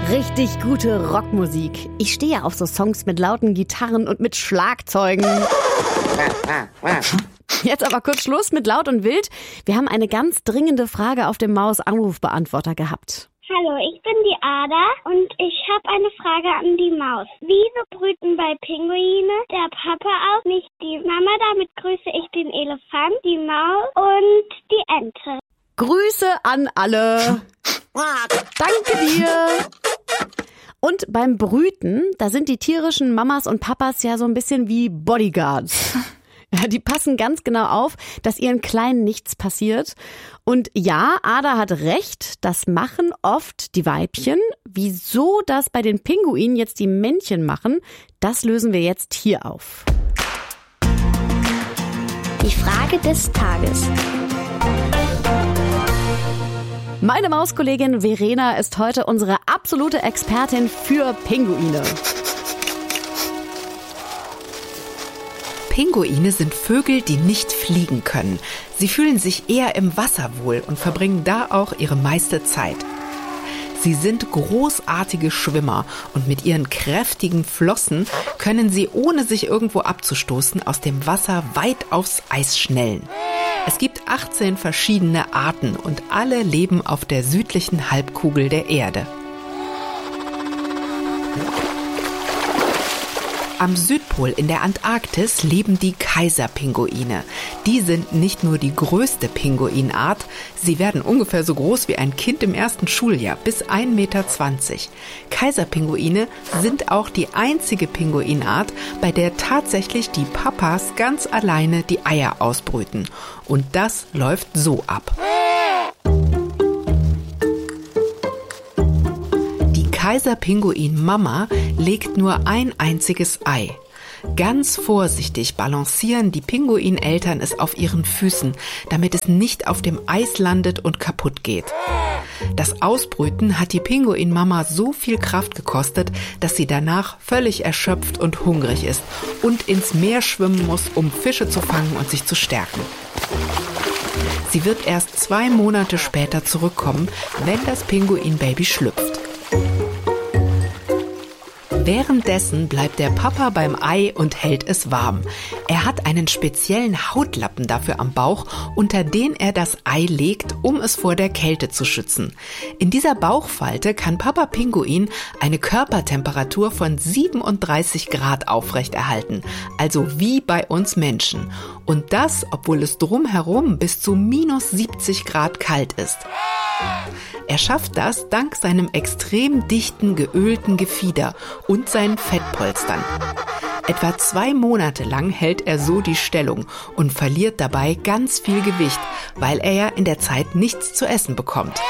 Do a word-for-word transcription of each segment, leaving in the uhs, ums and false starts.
Richtig gute Rockmusik. Ich stehe auf so Songs mit lauten Gitarren und mit Schlagzeugen. Jetzt aber kurz Schluss mit laut und wild. Wir haben eine ganz dringende Frage auf dem Maus-Anrufbeantworter gehabt. Hallo, ich bin die Ada und ich habe eine Frage an die Maus. Wieso brüten bei Pinguine der Papa aus, nicht die Mama? Damit grüße ich den Elefant, die Maus und die Ente. Grüße an alle. Danke dir. Und beim Brüten, da sind die tierischen Mamas und Papas ja so ein bisschen wie Bodyguards. Ja, die passen ganz genau auf, dass ihren Kleinen nichts passiert. Und ja, Ada hat recht, das machen oft die Weibchen. Wieso das bei den Pinguinen jetzt die Männchen machen, das lösen wir jetzt hier auf. Die Frage des Tages. Meine Mauskollegin Verena ist heute unsere absolute Expertin für Pinguine. Pinguine sind Vögel, die nicht fliegen können. Sie fühlen sich eher im Wasser wohl und verbringen da auch ihre meiste Zeit. Sie sind großartige Schwimmer und mit ihren kräftigen Flossen können sie, ohne sich irgendwo abzustoßen, aus dem Wasser weit aufs Eis schnellen. Es gibt achtzehn verschiedene Arten und alle leben auf der südlichen Halbkugel der Erde. Am Südpol in der Antarktis leben die Kaiserpinguine. Die sind nicht nur die größte Pinguinart, sie werden ungefähr so groß wie ein Kind im ersten Schuljahr, bis ein Meter zwanzig. Kaiserpinguine sind auch die einzige Pinguinart, bei der tatsächlich die Papas ganz alleine die Eier ausbrüten. Und das läuft so ab. Kaiserpinguin-Mama legt nur ein einziges Ei. Ganz vorsichtig balancieren die Pinguineltern es auf ihren Füßen, damit es nicht auf dem Eis landet und kaputt geht. Das Ausbrüten hat die Pinguin-Mama so viel Kraft gekostet, dass sie danach völlig erschöpft und hungrig ist und ins Meer schwimmen muss, um Fische zu fangen und sich zu stärken. Sie wird erst zwei Monate später zurückkommen, wenn das Pinguin-Baby schlüpft. Währenddessen bleibt der Papa beim Ei und hält es warm. Er hat einen speziellen Hautlappen dafür am Bauch, unter den er das Ei legt, um es vor der Kälte zu schützen. In dieser Bauchfalte kann Papa Pinguin eine Körpertemperatur von siebenunddreißig Grad aufrechterhalten, also wie bei uns Menschen. Und das, obwohl es drumherum bis zu minus siebzig Grad kalt ist. Er schafft das dank seinem extrem dichten, geölten Gefieder und seinen Fettpolstern. Etwa zwei Monate lang hält er so die Stellung und verliert dabei ganz viel Gewicht, weil er ja in der Zeit nichts zu essen bekommt.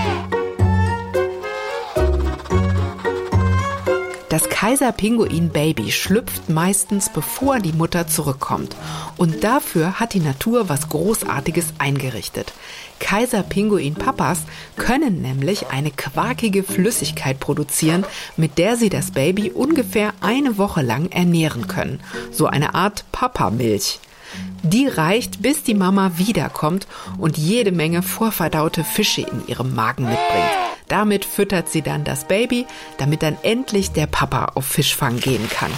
Das Kaiserpinguin-Baby schlüpft meistens, bevor die Mutter zurückkommt. Und dafür hat die Natur was Großartiges eingerichtet. Kaiserpinguin-Papas können nämlich eine quarkige Flüssigkeit produzieren, mit der sie das Baby ungefähr eine Woche lang ernähren können. So eine Art Papamilch. Die reicht, bis die Mama wiederkommt und jede Menge vorverdaute Fische in ihrem Magen mitbringt. Damit füttert sie dann das Baby, damit dann endlich der Papa auf Fischfang gehen kann.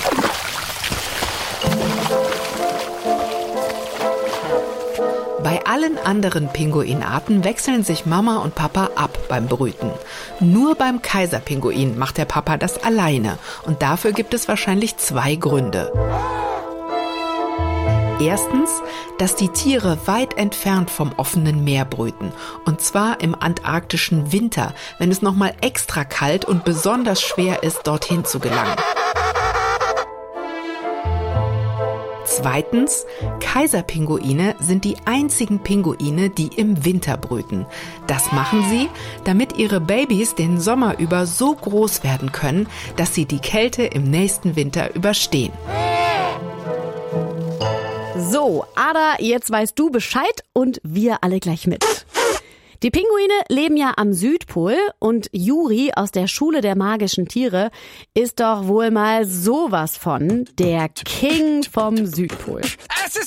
Bei allen anderen Pinguinarten wechseln sich Mama und Papa ab beim Brüten. Nur beim Kaiserpinguin macht der Papa das alleine und dafür gibt es wahrscheinlich zwei Gründe. Erstens, dass die Tiere weit entfernt vom offenen Meer brüten. Und zwar im antarktischen Winter, wenn es nochmal extra kalt und besonders schwer ist, dorthin zu gelangen. Zweitens, Kaiserpinguine sind die einzigen Pinguine, die im Winter brüten. Das machen sie, damit ihre Babys den Sommer über so groß werden können, dass sie die Kälte im nächsten Winter überstehen. So, Ada, jetzt weißt du Bescheid und wir alle gleich mit. Die Pinguine leben ja am Südpol und Juri aus der Schule der magischen Tiere ist doch wohl mal sowas von der King vom Südpol.